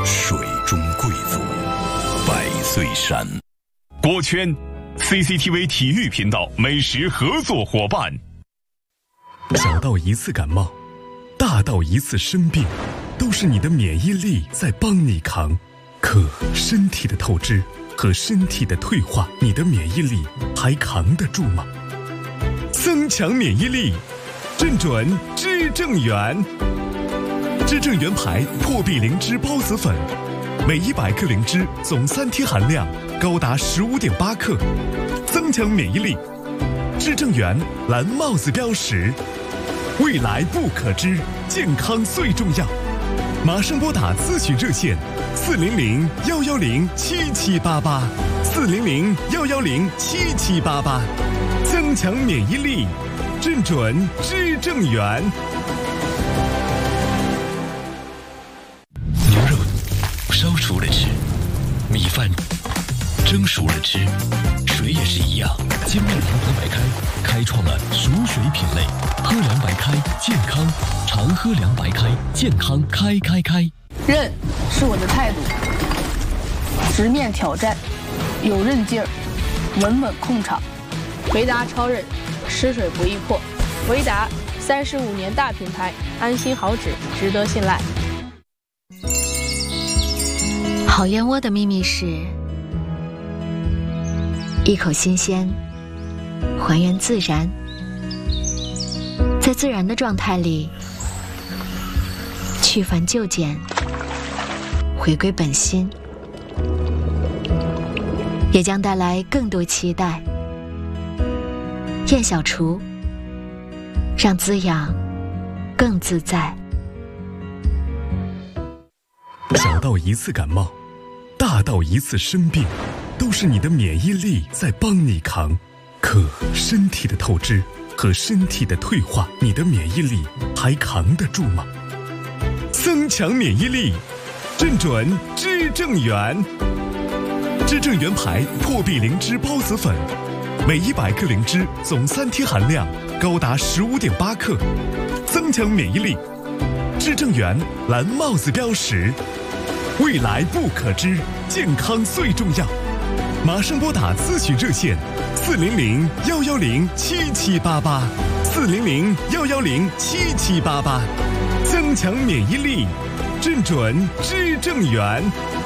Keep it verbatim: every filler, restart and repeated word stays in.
水中贵妇，百岁山。 锅圈 C C T V 体育频道美食合作伙伴。 小到一次感冒，大到一次生病，都是你的免疫力在帮你扛。可身体的透支和身体的退化，你的免疫力还扛得住吗？增强免疫力，正准知正元。知正元牌破壁灵芝孢子粉，每一百克灵芝总三萜含量高达十五点八克，增强免疫力。知正元蓝帽子标识，未来不可知，健康最重要。马上拨打咨询热线四零零幺幺零七七八八，四零零幺幺零七七八八，增强免疫力，正准知正元。 牛肉烧熟了吃，米饭蒸熟了吃，水也是一样。金麦郎喝白开，开创了熟水品类。喝凉白开，健康，常喝凉白开，健康开开开。 韧是我的态度，直面挑战，有韧劲儿，稳稳控场。维达超韧，湿水不易破。维达三十五年大品牌，安心好纸，值得信赖。 好燕窝的秘密是一口新鲜，还原自然，在自然的状态里去繁就简，回归本心，也将带来更多期待。燕小厨，让滋养更自在。 小到一次感冒，大到一次生病，都是你的免疫力在帮你扛。可身体的透支和身体的退化，你的免疫力还扛得住吗？增强免疫力，正准知正元。知正元牌破壁灵芝孢子粉，每一百克灵芝总三萜含量高达十五点八克，增强免疫力。知正元蓝帽子标识，未来不可知，健康最重要。马上拨打咨询热线四零零幺幺零七七八八，四零零幺幺零七七八八，增强免疫力，正准知正元。